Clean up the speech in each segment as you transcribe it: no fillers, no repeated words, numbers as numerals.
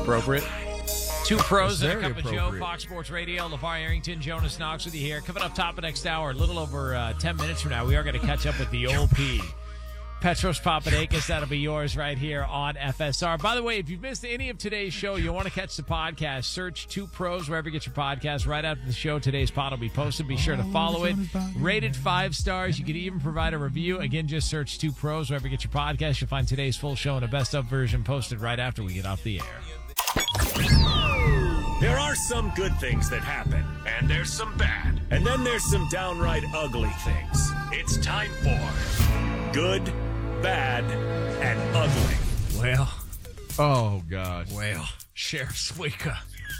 appropriate. Two pros and a very cup of Joe, Fox Sports Radio. LeVar Arrington, Jonas Knox with you here. Coming up top of next hour, a little over 10 minutes from now, we are going to catch up with the OP. Petros Papadakis, that'll be yours right here on FSR. By the way, if you've missed any of today's show, you want to catch the podcast, search Two Pros wherever you get your podcast. Right after the show, today's pod will be posted. Be sure to follow it. Rated 5 stars. You can even provide a review. Again, just search Two Pros wherever you get your podcast. You'll find today's full show and a best-of version posted right after we get off the air. There are some good things that happen, and there's some bad. And then there's some downright ugly things. It's time for Good, Bad, and Ugly. Well, Oh, gosh. Sheriff Sweeka,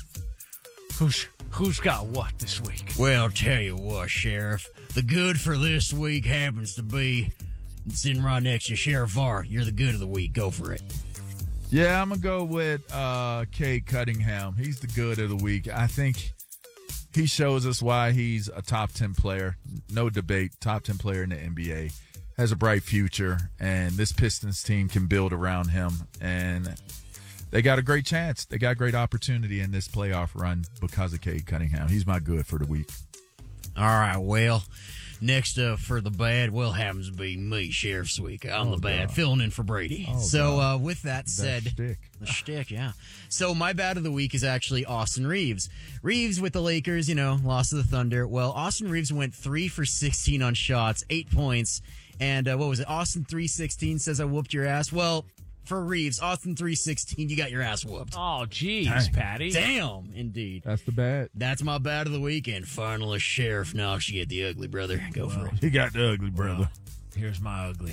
who's got what this week? Well, I'll tell you what, Sheriff. The good for this week happens to be sitting right next to Sheriff R. You're the good of the week. Go for it. Yeah, I'm going to go with Cade Cunningham. He's the good of the week. I think he shows us why he's a top 10 player. No debate, top 10 player in the NBA. Has a bright future, and this Pistons team can build around him. And they got a great chance. They got a great opportunity in this playoff run because of Cade Cunningham. He's my good for the week. All right, well, next up for the bad, well, happens to be me, Sheriff Sweeka. I'm the bad, God. filling in for Brady. With that said, shtick. the shtick, yeah. So my bad of the week is actually Austin Reeves. Reeves with the Lakers, lost to the Thunder. Well, Austin Reeves went 3 for 16 on shots, 8 points. And what was it? Austin 316 says I whooped your ass. Well, for Reeves, Austin 316, you got your ass whooped. Oh, geez, Patty. Damn, indeed. That's the bad. That's my bad of the week. And finally, Sheriff Knox, you get the ugly, brother. Go for it. He got the ugly, brother. Well, here's my ugly.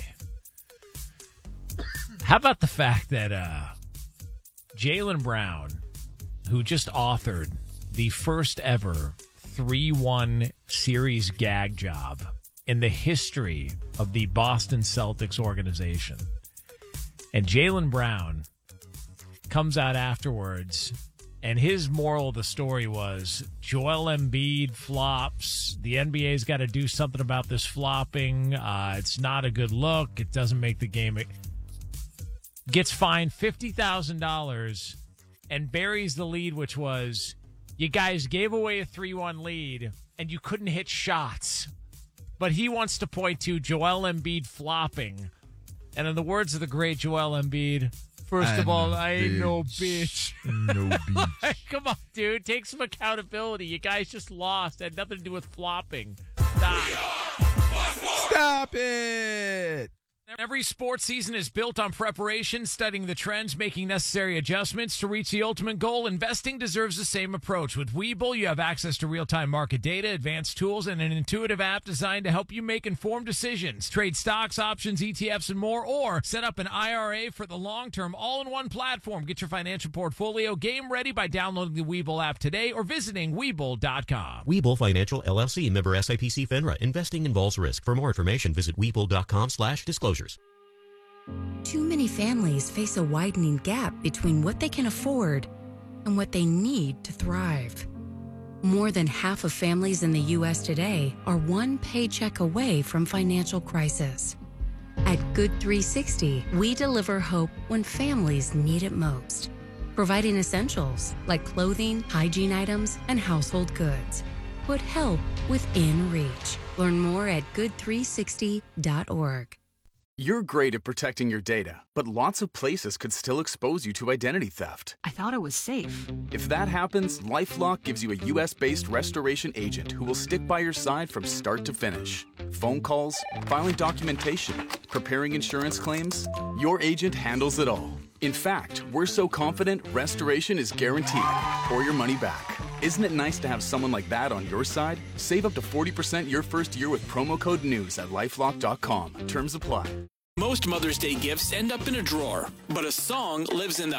How about the fact that Jaylen Brown, who just authored the first ever 3-1 series gag job in the history of the Boston Celtics organization, and Jaylen Brown comes out afterwards, and his moral of the story was Joel Embiid flops. The NBA's got to do something about this flopping. It's not a good look. It doesn't make the game. Gets fined $50,000 and buries the lead, which was you guys gave away a 3-1 lead and you couldn't hit shots. But he wants to point to Joel Embiid flopping. And in the words of the great Joel Embiid, first of all, I ain't no bitch. No bitch. Come on, dude. Take some accountability. You guys just lost. It had nothing to do with flopping. Stop it. Every sports season is built on preparation, studying the trends, making necessary adjustments to reach the ultimate goal. Investing deserves the same approach. With Webull, you have access to real-time market data, advanced tools, and an intuitive app designed to help you make informed decisions. Trade stocks, options, ETFs, and more, or set up an IRA for the long-term all-in-one platform. Get your financial portfolio game ready by downloading the Webull app today or visiting Webull.com. Webull Financial, LLC, member SIPC FINRA. Investing involves risk. For more information, visit Webull.com/disclosures. Too many families face a widening gap between what they can afford and what they need to thrive. More than half of families in the U.S. today are one paycheck away from financial crisis. At Good 360, we deliver hope when families need it most, providing essentials like clothing, hygiene items, and household goods. Put help within reach. Learn more at good360.org. You're great at protecting your data, but lots of places could still expose you to identity theft. I thought it was safe. If that happens, LifeLock gives you a U.S.-based restoration agent who will stick by your side from start to finish. Phone calls, filing documentation, preparing insurance claims, your agent handles it all. In fact, we're so confident restoration is guaranteed or your money back. Isn't it nice to have someone like that on your side? Save up to 40% your first year with promo code NEWS at LifeLock.com. Terms apply. Most Mother's Day gifts end up in a drawer, but a song lives in the